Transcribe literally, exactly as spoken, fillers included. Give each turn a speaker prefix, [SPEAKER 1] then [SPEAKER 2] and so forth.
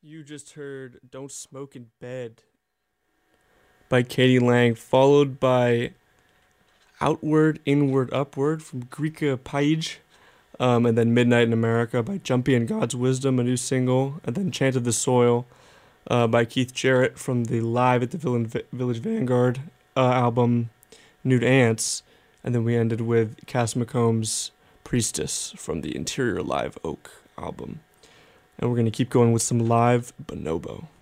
[SPEAKER 1] You just heard Don't Smoke in Bed by Katie Lang, followed by Outward, Inward, Upward from Grika Page, um, and then Midnight in America by Jumpy and God's Wisdom, a new single, and then Chant of the Soil uh, by Keith Jarrett from the Live at the Village Vanguard uh, album Nude Ants, and then we ended with Cass McCombs' Priestess from the Interior Live Oak album. And we're going to keep going with some live bonobo.